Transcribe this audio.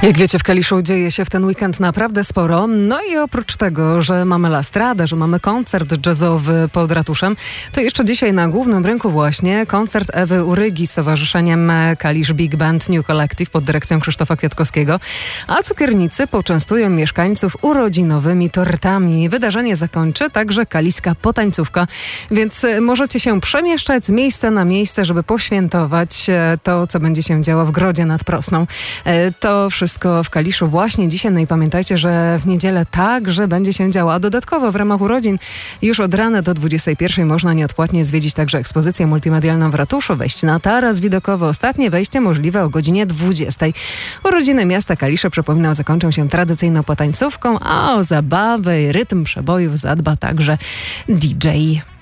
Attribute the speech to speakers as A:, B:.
A: Jak wiecie, w Kaliszu dzieje się w ten weekend naprawdę sporo. No i oprócz tego, że mamy La Stradę, że mamy koncert jazzowy pod ratuszem, to jeszcze dzisiaj na głównym rynku właśnie koncert Ewy Urygi z towarzyszeniem Kalisz Big Band New Collective pod dyrekcją Krzysztofa Kwiatkowskiego. A cukiernicy poczęstują mieszkańców urodzinowymi tortami. Wydarzenie zakończy także kaliska potańcówka, więc możecie się przemieszczać z miejsca na miejsce, żeby poświętować to, co będzie się działo w Grodzie nad Prosną. To wszystko w Kaliszu właśnie dzisiaj. No i pamiętajcie, że w niedzielę także będzie się działo. A dodatkowo w ramach urodzin już od rana do 21 można nieodpłatnie zwiedzić także ekspozycję multimedialną w ratuszu, wejść na taras widokowy. Ostatnie wejście możliwe o godzinie 20. Urodziny miasta Kalisze, przypominam, zakończą się tradycyjną potańcówką, a o zabawę i rytm przebojów zadba także DJ.